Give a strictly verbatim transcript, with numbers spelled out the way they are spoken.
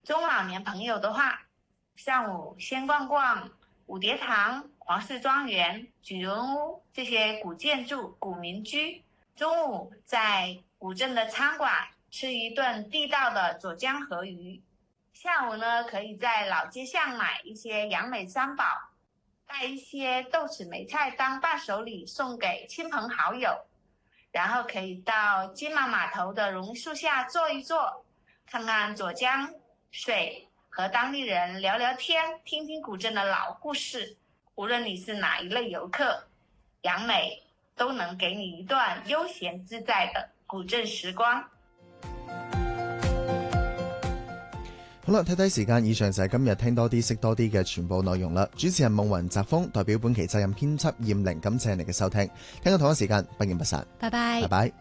中老年朋友的话，上午先逛逛五蝶堂、皇室庄园、举人屋这些古建筑、古民居，中午在古镇的餐馆吃一顿地道的左江河鱼，下午呢可以在老街巷买一些杨梅三宝，带一些豆豉梅菜当伴手礼送给亲朋好友，然后可以到金马码头的榕树下坐一坐，看看左江水，和当地人聊聊天，听听古镇的老故事。无论你是哪一类游客，杨梅都能给你一段悠闲自在的古鎮時光。 好啦，睇睇時間，以上就係今日聽多啲識多啲嘅全部內容啦。主持人夢雲澤峰代表本期責任編輯葉玲，感謝你嘅收聽。聽到同一時間不見不散， 拜拜， 拜拜。